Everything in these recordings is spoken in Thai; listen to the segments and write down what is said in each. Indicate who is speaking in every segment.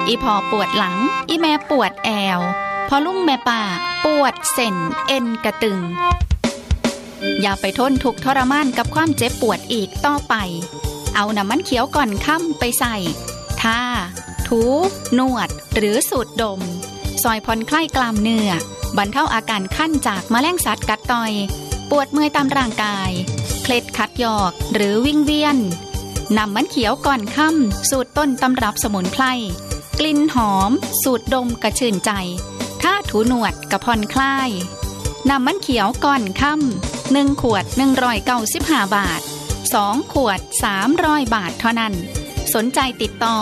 Speaker 1: อีพอปวดหลังอีแม่ปวดแอวพอลุงแม่ป่าปวดเส้นเอ็นกระตึงอย่าไปทนทุกข์ทรมานกับความเจ็บปวดอีกต่อไปเอาน้ำมันเขียวก่อนค่ำไปใส่ทาถูนวดหรือสูดดมซอยผ่อนคลายกล้ามเนื้อบรรเทาอาการคั้นจากแมลงสัตว์กัดต่อยปวดเมื่อยตามร่างกายเคล็ดขัดยอกหรือวิงเวียนน้ำมันเขียวก่อนค่ำสูตรต้นตำรับสมุนไพรกลิ่นหอมสูดดมกระชื่นใจถ้าถูหนวดกระผ่อนคลายน้ำมันเขียวก่อนค่ำ1 ขวด195 บาท2 ขวด300 บาทเท่านั้นสนใจติดต่อ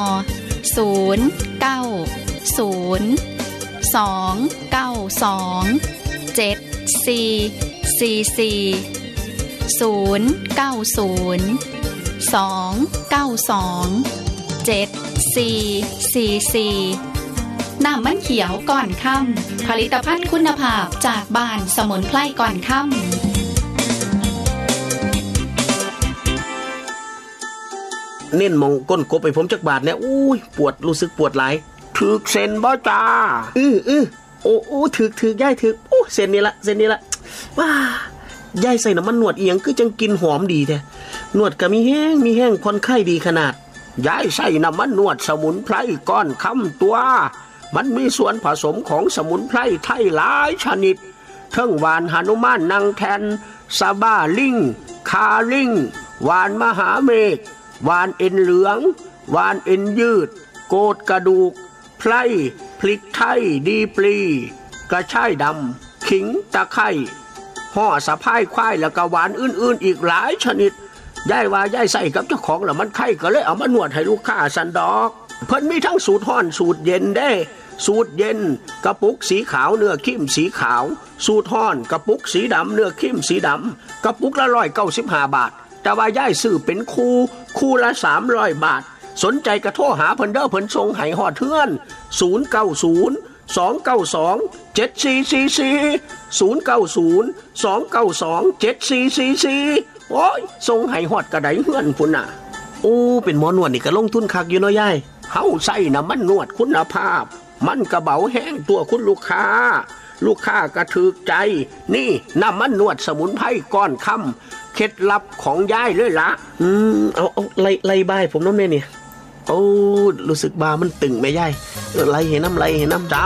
Speaker 1: น้ำมันเขียวก่อนค่ำผลิตภัณฑ์คุณภาพจากบ้านสมุนไพรก่อนค่ำ
Speaker 2: เน้นมองก้นกบไปผมจักบาทเนี่ยอุ้ยปวดรู้สึกปวดหลายถึกเส้นบ่จ้าโอ้ถึกย่ายถึกโอ้เส้นนี่ละว้าย่ายใส่น้ำมันนวดเอียงคือจังกินหอมดีแท้นวดก็มีแห้งผ่อนคลายดีขนาดย่ายใส่น้ำมันนวดสมุนไพรก้อนค่ำตัวมันมีส่วนผสมของสมุนไพรไทยหลายชนิดทั้งหวานหนุมานนางแทนซาบ้าลิงคาลิงหวานมหาเมฆหวานเอ็นเหลืองหวานเอ็นยืดโกดกระดูกไพรพริกไทยดีปลีกระชายดำขิงตะไคร้ห่อสะพายควายแล้วก็หวานอื่นๆอีกหลายชนิดย่ายว่าย่ายใส่กับเจ้าของแล้วมันไข้ก็เลยเอามานวดให้ลูกค้าสันดอกเพิ่นมีทั้งสูตรร้อนสูตรเย็นได้สูตรเย็นกระปุกสีขาวเนื้อเข้มสีขาวสูตรร้อนกระปุกสีดำเนื้อเข้มสีดำกระปุกละ195 บาทแต่ว่าย่ายซื้อเป็นคู่ละ300 บาทสนใจกระโทรหาเพิ่นเด้อเพิ่นส่งให้ฮอดเทือน090-292-7444 โอ้ยส่งให้ฮอดกระไดเฮือนพุ่นน่ะโอ้เป็นหมอนวดนี่ก็ลงทุนคักอยู่เนาะยายเฮาใส่น้ำมันนวดคุณภาพมันกระเบาแห้งตัวคุณลูกค้าก็ถูกใจนี่น้ำมันนวดสมุนไพรก้อนค่ำเคล็ดลับของยายเลยล่ะเอาไล่บ้ายผมน้ำเนี่ยโอ้รู้สึกบามันตึงไหมยายไล่เห็นน้ำจ้า